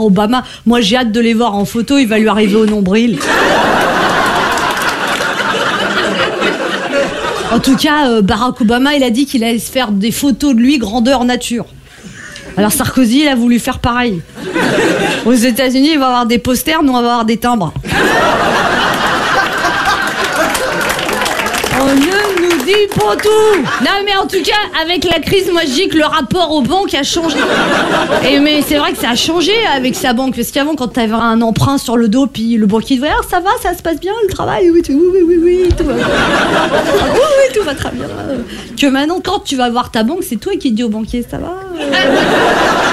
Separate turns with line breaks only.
Obama. Moi, j'ai hâte de les voir en photo, il va lui arriver au nombril. En tout cas, Barack Obama, il a dit qu'il allait se faire des photos de lui grandeur nature. Alors Sarkozy, il a voulu faire pareil. Aux États-Unis, il va avoir des posters, nous on va avoir des timbres. On ne nous dit pas tout. Non mais en tout cas, avec la crise, moi je dis que le rapport aux banques a changé. Mais c'est vrai que ça a changé avec sa banque. Parce qu'avant, quand t'avais un emprunt sur le dos, puis le banquier te disait ça va, ça se passe bien, le travail, oui, tout va bien. Oui, tout va très bien. Que maintenant, quand tu vas voir ta banque, c'est toi qui dis au banquier, ça va